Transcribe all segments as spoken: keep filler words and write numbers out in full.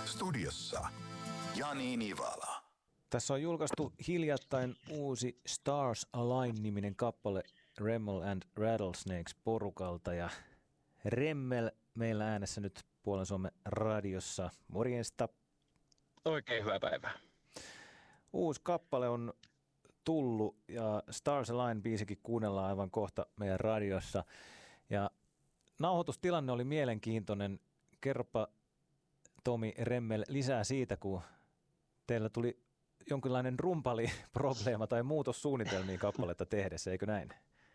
Studiossa Jani Nivala. Tässä on julkaistu hiljattain uusi Stars Align-niminen kappale Remmel and Rattlesnakes porukalta ja Remmel meillä äänessä nyt Puolen Suomen radiossa. Morjesta. Oikein hyvää päivää. Uusi kappale on tullut ja Stars Align-biisikin kuunnellaan aivan kohta meidän radiossa. Ja nauhoitustilanne oli mielenkiintoinen. Kerropa Tomi Remmel lisää siitä, kun teillä tuli jonkinlainen rumpaliprobleema tai muutossuunnitelmiin kappaletta tehdessä, eikö näin?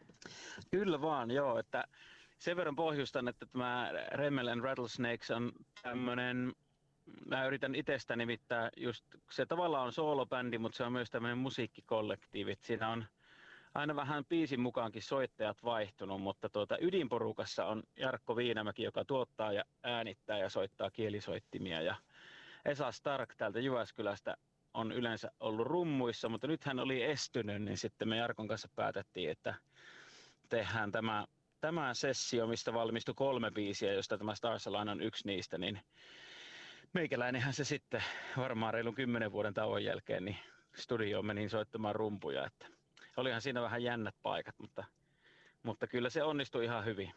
Kyllä vaan, joo. Että sen verran pohjustan, että tämä Remmel and Rattlesnakes on tämmöinen, mä yritän itsestä nimittää just, se tavallaan on soolobändi, mutta se on myös tämmöinen musiikkikollektiivi. Siinä on aina vähän biisin mukaankin soittajat vaihtunut, mutta tuota, ydinporukassa on Jarkko Viinamäki, joka tuottaa ja äänittää ja soittaa kielisoittimia. Ja Esa Stark täältä Jyväskylästä on yleensä ollut rummuissa, mutta nyt hän oli estynyt, niin sitten me Jarkon kanssa päätettiin, että tehdään tämä, tämä sessio, mistä valmistui kolme biisiä, josta tämä Stars Align on yksi niistä, niin meikäläinenhän se sitten varmaan reilun kymmenen vuoden tauon jälkeen niin studioon menin soittamaan rumpuja, että olihan siinä vähän jännät paikat, mutta, mutta kyllä se onnistui ihan hyvin.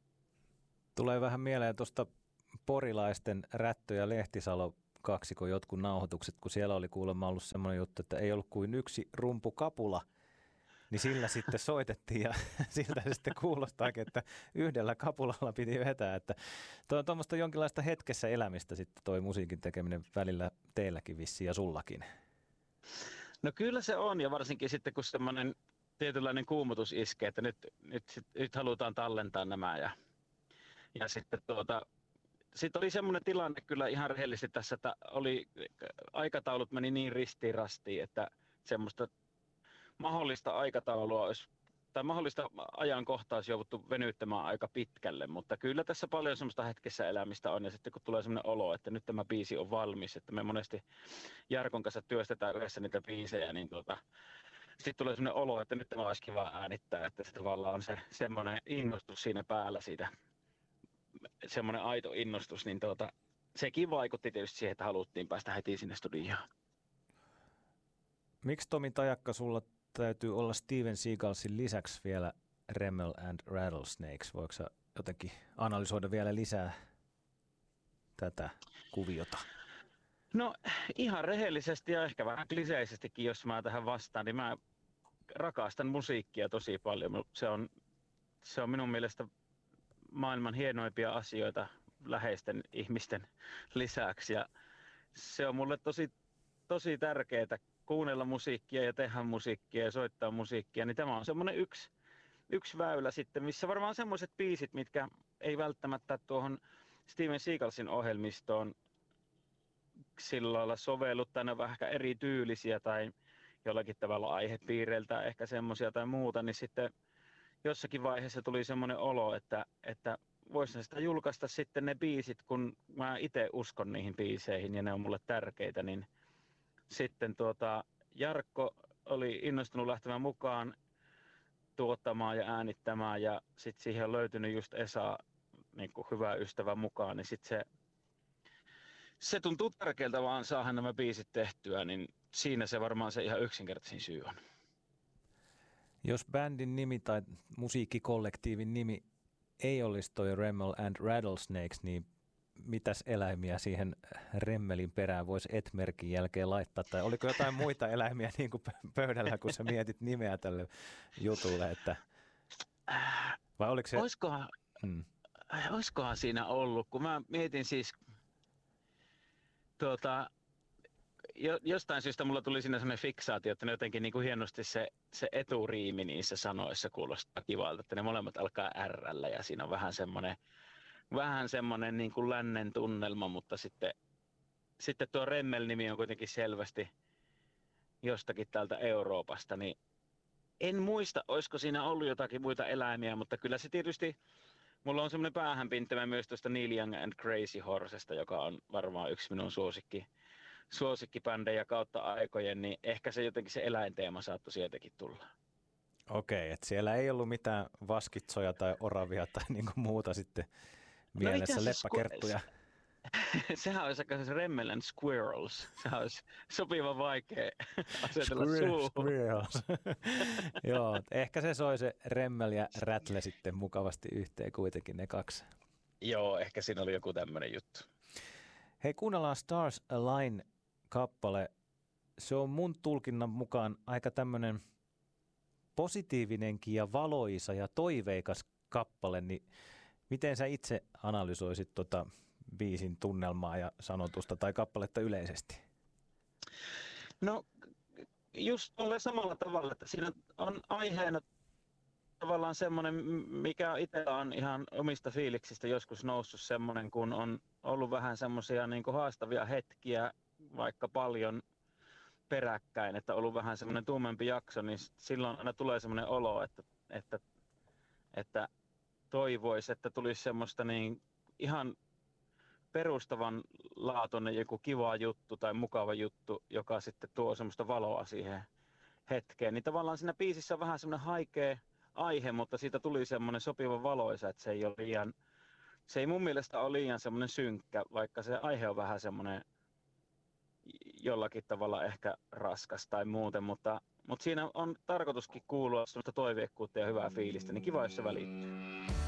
Tulee vähän mieleen tuosta porilaisten Rättö ja Lehtisalo kaksikon jotkut nauhoitukset, kun siellä oli kuulemma ollut semmoinen juttu, että ei ollut kuin yksi rumpukapula, niin sillä sitten soitettiin ja siltä se sitten kuulostaakin, että yhdellä kapulalla piti vetää, että tuo on tuommoista jonkinlaista hetkessä elämistä sitten toi musiikin tekeminen välillä teilläkin vissiin ja sullakin. No kyllä se on, ja varsinkin sitten kun semmoinen tietynlainen kuumutus iskee, että nyt, nyt, nyt halutaan tallentaa nämä ja, ja sitten tuota, sitten oli semmoinen tilanne kyllä ihan rehellisesti tässä, että oli, aikataulut meni niin ristiin rastiin, että semmoista mahdollista aikataulua olisi, tai mahdollista ajankohtaa olisi jouduttu venyttämään aika pitkälle, mutta kyllä tässä paljon semmoista hetkessä elämistä on, ja sitten kun tulee semmoinen olo, että nyt tämä biisi on valmis, että me monesti Jarkon kanssa työstetään yhdessä niitä biisejä, niin tuota, sitten tulee semmoinen olo, että nyt tämä olisi kiva äänittää, että se tavallaan on se semmoinen innostus siinä päällä siitä, semmoinen aito innostus, niin tuota, sekin vaikutti tietysti siihen, että haluttiin päästä heti sinne studioon. Miksi Tomi Tajakka sulla täytyy olla Steven Seagalsin lisäksi vielä Remmel and Rattlesnakes? Voiko sä jotenkin analysoida vielä lisää tätä kuviota? No ihan rehellisesti ja ehkä vähän kliseisestikin, jos mä tähän vastaan, niin mä rakastan musiikkia tosi paljon. Se on, se on minun mielestä maailman hienoimpia asioita läheisten ihmisten lisäksi. Ja se on mulle tosi, tosi tärkeää kuunnella musiikkia ja tehdä musiikkia ja soittaa musiikkia. Niin tämä on semmoinen yksi, yksi väylä sitten, missä varmaan semmoiset biisit, mitkä ei välttämättä tuohon Steven Seagalsin ohjelmistoon sillä lailla sovellu, tai ne on vähän eri tyylisiä tai jollakin tavalla aihepiireiltä ehkä semmoisia tai muuta, niin sitten jossakin vaiheessa tuli semmoinen olo, että, että voisin sitä julkaista sitten ne biisit, kun mä itse uskon niihin biiseihin ja ne on mulle tärkeitä, niin sitten tuota, Jarkko oli innostunut lähtemään mukaan tuottamaan ja äänittämään ja sitten siihen on löytynyt just Esa, niin kuin hyvä ystävä mukaan, niin sitten se, se tuntuu tärkeältä vaan saada nämä biisit tehtyä, niin siinä se varmaan se ihan yksinkertaisin syy on. Jos bändin nimi tai musiikkikollektiivin nimi ei olisi toi Remmel and Rattlesnakes, niin mitäs eläimiä siihen Remmelin perään voisi et-merkin jälkeen laittaa? Tai oliko jotain muita eläimiä niin kuin pöydällä, kun sä mietit nimeä tälle jutulle? Että... Vai oliko se... Oiskohan, hmm. oiskohan siinä ollut, kun mä mietin siis... Tuota, jostain syystä mulla tuli siinä sellainen fiksaatio, että ne jotenkin niin kuin hienosti se, se eturiimi niissä sanoissa kuulostaa kivalta, että ne molemmat alkaa R:llä ja siinä on vähän semmoinen, vähän semmoinen niin kuin lännen tunnelma, mutta sitten, sitten tuo Remmel-nimi on kuitenkin selvästi jostakin täältä Euroopasta, niin en muista, olisiko siinä ollut jotakin muita eläimiä, mutta kyllä se tietysti, mulla on semmoinen päähänpintämä myös tuosta Neil Young and Crazy Horsesta, joka on varmaan yksi minun suosikki. suosikkibändejä kautta aikojen, niin ehkä se jotenkin se eläinteema saattoi sieltäkin tulla. Okei, että siellä ei ollut mitään vaskitsoja tai oravia tai niin kuin muuta sitten mielessä, no leppäkerttuja. sehän olisi aika se Remmel and Squirrels. Sehän olisi sopiva vaikea asetella Squirrel, suuhun. squirrels. Joo, ehkä se soi se Remmel ja Rattle sitten mukavasti yhteen kuitenkin ne kaksi. Joo, ehkä siinä oli joku tämmöinen juttu. Hei, kuunnellaan Stars Align-kappale. Se on mun tulkinnan mukaan aika tämmöinen positiivinenkin ja valoisa ja toiveikas kappale, niin miten sä itse analysoisit tota biisin tunnelmaa ja sanotusta tai kappaletta yleisesti? No just tolleen samalla tavalla, että siinä on aiheena tavallaan semmoinen, mikä itsellä on ihan omista fiiliksistä joskus noussut semmoinen, kun on ollut vähän semmoisia niin kuin haastavia hetkiä, vaikka paljon peräkkäin, että on ollut vähän semmoinen tummempi jakso, niin silloin aina tulee semmoinen olo, että, että, että toivoisi, että tulisi semmoista niin ihan perustavanlaatuinen joku kiva juttu tai mukava juttu, joka sitten tuo semmoista valoa siihen hetkeen. Niin tavallaan siinä biisissä on vähän semmoinen haikea aihe, mutta siitä tuli semmoinen sopiva valoisa, että se ei ole liian, se ei mun mielestä ole liian semmoinen synkkä, vaikka se aihe on vähän semmoinen jollakin tavalla ehkä raskas tai muuten, mutta, mutta siinä on tarkoituskin kuulua semmoista toiveikkuutta ja hyvää fiilistä, niin kiva, jos se välittyy.